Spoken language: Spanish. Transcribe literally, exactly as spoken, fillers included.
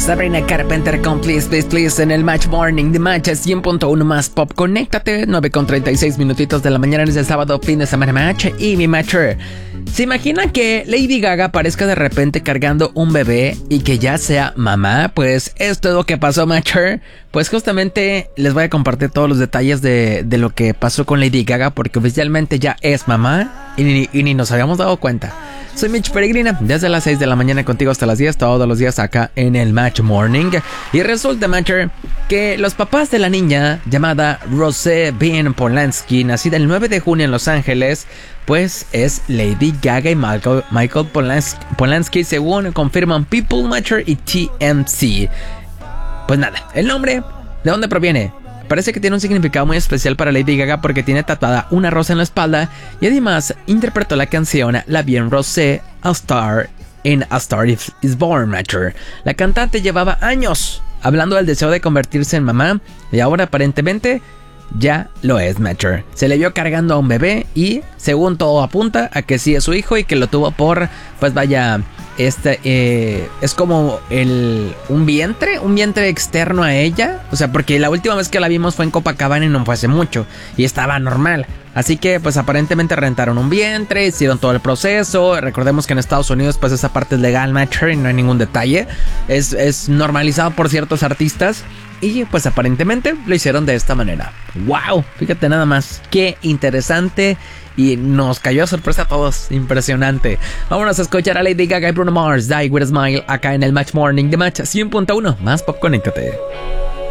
Sabrina Carpenter con Please, Please, Please en el Match Morning de Match cien punto uno más Pop. Conéctate, nueve con treinta y seis minutitos de la mañana desde el sábado, fin de semana Match y mi Matcher. ¿Se imaginan que Lady Gaga aparezca de repente cargando un bebé y que ya sea mamá? Pues esto es lo que pasó, Matcher. Pues justamente les voy a compartir todos los detalles de, de lo que pasó con Lady Gaga, porque oficialmente ya es mamá y ni, y ni nos habíamos dado cuenta. Soy Mitch Peregrina, desde las seis de la mañana contigo hasta las diez, todos los días acá en el Match Morning. Y resulta, Matcher, que los papás de la niña llamada Rosé Bean Polanski, nacida el nueve de junio en Los Ángeles, pues es Lady Gaga y Michael, Michael Polanski, Polanski, según confirman People, Matcher y T M Z. Pues nada, el nombre, ¿de dónde proviene? Parece que tiene un significado muy especial para Lady Gaga porque tiene tatuada una rosa en la espalda y además interpretó la canción La Bien Rosé, A Star in A Star Is Born, Matcher. La cantante llevaba años hablando del deseo de convertirse en mamá y ahora aparentemente ya lo es, Matcher. Se le vio cargando a un bebé y según todo apunta a que sí es su hijo y que lo tuvo por, pues vaya, este eh, es como el un vientre, un vientre externo a ella. O sea, porque la última vez que la vimos fue en Copacabana y no fue hace mucho y estaba normal. Así que pues aparentemente rentaron un vientre, hicieron todo el proceso. Recordemos que en Estados Unidos pues esa parte es legal, Matcher, y no hay ningún detalle. Es, es normalizado por ciertos artistas. Y pues aparentemente lo hicieron de esta manera. ¡Wow! Fíjate nada más. ¡Qué interesante! Y nos cayó a sorpresa a todos. Impresionante. Vámonos a escuchar a Lady Gaga y Bruno Mars, Die With A Smile, acá en el Match Morning de Match cien punto uno. Más Pop, conéctate.